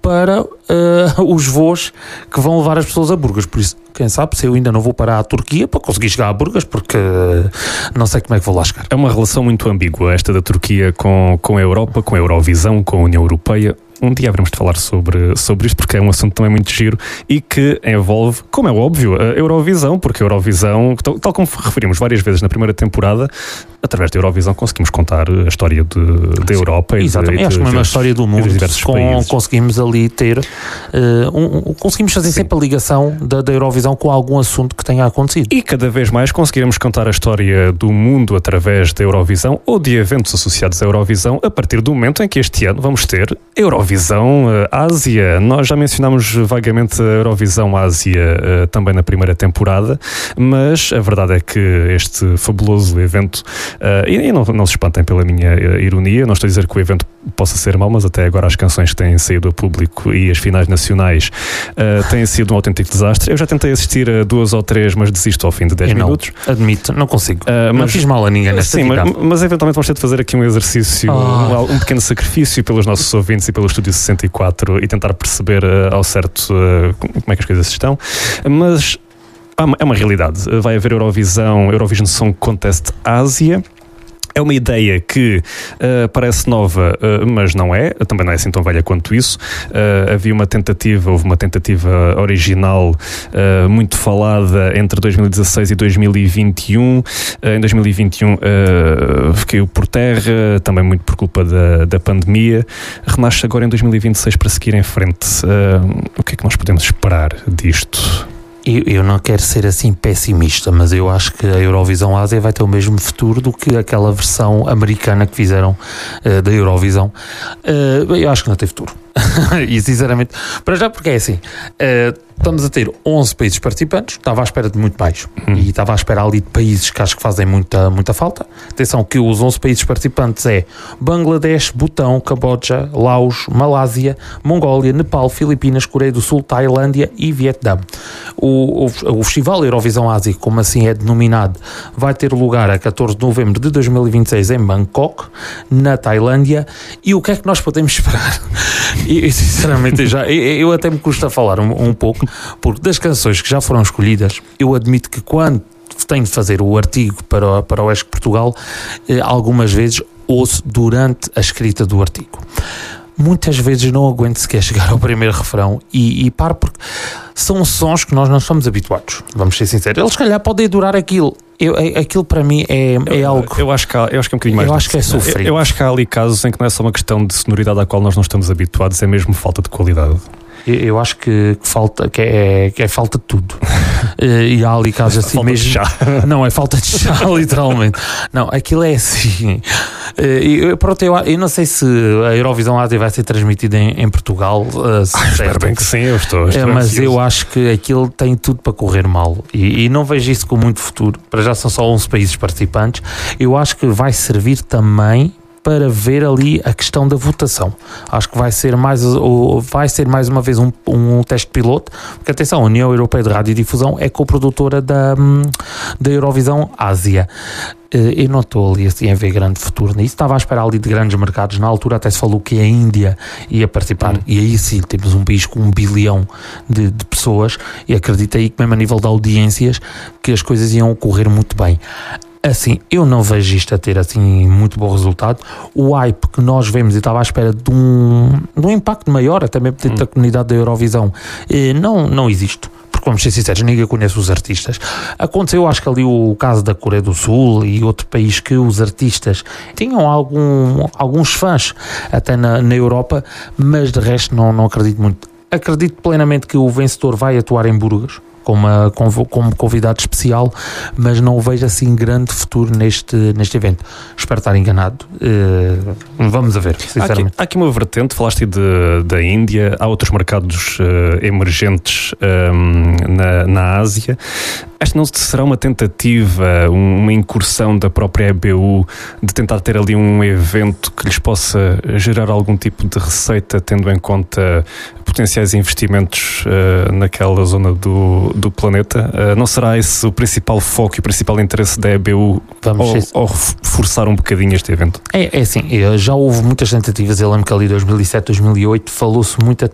para os voos que vão levar as pessoas a Burgas. Por isso, quem sabe, se eu ainda não vou parar à Turquia para conseguir chegar a Burgas, porque não sei como é que vou lá chegar. É uma relação muito ambígua esta da Turquia com a Europa, com a Eurovisão, com a União Europeia. Um dia haveremos de falar sobre isto, porque é um assunto também muito giro e que envolve, como é óbvio, a Eurovisão, porque a Eurovisão, tal como referimos várias vezes na primeira temporada, através da Eurovisão conseguimos contar a história da Europa. Exatamente, acho que mesmo a história do mundo, conseguimos ali ter, conseguimos fazer sempre a ligação da Eurovisão com algum assunto que tenha acontecido. E cada vez mais conseguiremos contar a história do mundo através da Eurovisão ou de eventos associados à Eurovisão a partir do momento em que este ano vamos ter Eurovisão Ásia. Nós já mencionámos vagamente a Eurovisão Ásia também na primeira temporada, mas a verdade é que este fabuloso evento, e não se espantem pela minha ironia, não estou a dizer que o evento possa ser mau, mas até agora as canções que têm saído a público e as finais nacionais têm sido um autêntico desastre. Eu já tentei assistir a 2 ou 3, mas desisto ao fim de 10 minutos. Admito, não consigo. Não fiz mal a ninguém nesta mas eventualmente vamos ter de fazer aqui um exercício, um pequeno sacrifício pelos nossos ouvintes e pelo Estúdio 64 e tentar perceber ao certo como é que as coisas estão. Mas é uma realidade. Vai haver Eurovision Song Contest Ásia. É uma ideia que parece nova, mas não é. Também não é assim tão velha quanto isso. Houve uma tentativa original muito falada entre 2016 e 2021. Em 2021 caiu por terra, também muito por culpa da pandemia. Renasce agora em 2026 para seguir em frente. O que é que nós podemos esperar disto? Eu não quero ser assim pessimista, mas eu acho que a Eurovisão Ásia vai ter o mesmo futuro do que aquela versão americana que fizeram da Eurovisão. Eu acho que não tem futuro. E sinceramente, para já, porque é assim, estamos a ter 11 países participantes, estava à espera de muito mais, e estava à espera ali de países que acho que fazem muita falta. Atenção que os 11 países participantes é Bangladesh, Butão, Camboja, Laos, Malásia, Mongólia, Nepal, Filipinas, Coreia do Sul, Tailândia e Vietnã. O Festival Eurovisão Ásia, como assim é denominado, vai ter lugar a 14 de novembro de 2026 em Bangkok, na Tailândia. E o que é que nós podemos esperar? E sinceramente eu até me custa falar um pouco, porque das canções que já foram escolhidas, eu admito que quando tenho de fazer o artigo para o ESC Portugal, algumas vezes ouço durante a escrita do artigo. Muitas vezes não aguento sequer chegar ao primeiro refrão e paro, porque são sons que nós não estamos habituados, vamos ser sinceros. Eles se calhar podem durar aquilo. Aquilo para mim é algo... Eu acho que é um bocadinho mais... Eu acho que é sofrido. Eu acho que há ali casos em que não é só uma questão de sonoridade à qual nós não estamos habituados, é mesmo falta de qualidade. Eu acho que é falta de tudo. E há ali casos assim falta mesmo. De chá. Não, é falta de chá, literalmente. Não, aquilo é assim. Eu não sei se a Eurovisão Ásia vai ser transmitida em Portugal. Espero bem que sim, eu estou mas ansioso. eu acho que aquilo tem tudo para correr mal. E não vejo isso com muito futuro. Para já são só 11 países participantes. Eu acho que vai servir também para ver ali a questão da votação. Acho que vai ser mais uma vez um teste piloto, porque atenção, a União Europeia de Radiodifusão é coprodutora da Eurovisão Ásia. Eu não estou ali assim a ver grande futuro nisso. Estava à espera ali de grandes mercados. Na altura até se falou que a Índia ia participar, e aí sim temos um país com 1 bilhão de pessoas, e acredito aí que mesmo a nível de audiências que as coisas iam correr muito bem. Assim, eu não vejo isto a ter assim muito bom resultado. O hype que nós vemos, e estava à espera de um impacto maior, até mesmo dentro da comunidade da Eurovisão, não existe. Porque vamos ser sinceros, ninguém conhece os artistas. Aconteceu, acho que ali o caso da Coreia do Sul e outro país que os artistas tinham alguns fãs até na Europa, mas de resto não acredito muito. Acredito plenamente que o vencedor vai atuar em Burgas como convidado especial, mas não vejo assim grande futuro neste evento. Espero estar enganado. Vamos a ver, sinceramente. Há aqui uma vertente, falaste da Índia, há outros mercados emergentes na Ásia. Esta não será uma tentativa, uma incursão da própria EBU de tentar ter ali um evento que lhes possa gerar algum tipo de receita, tendo em conta potenciais investimentos naquela zona do planeta? Não será esse o principal foco e o principal interesse da EBU ou forçar um bocadinho este evento? É assim, já houve muitas tentativas. Eu lembro que ali em 2007, 2008 falou-se muito